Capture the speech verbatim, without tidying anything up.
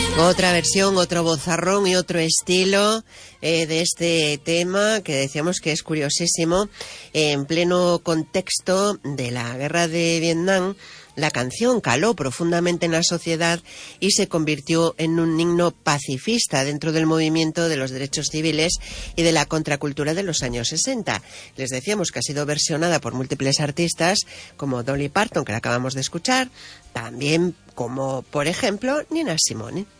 Otra versión, otro vozarrón y otro estilo eh, de este tema que decíamos que es curiosísimo. En pleno contexto de la guerra de Vietnam, la canción caló profundamente en la sociedad y se convirtió en un himno pacifista dentro del movimiento de los derechos civiles y de la contracultura de los años sesenta. Les decíamos que ha sido versionada por múltiples artistas como Dolly Parton, que la acabamos de escuchar, también como, por ejemplo, Nina Simone.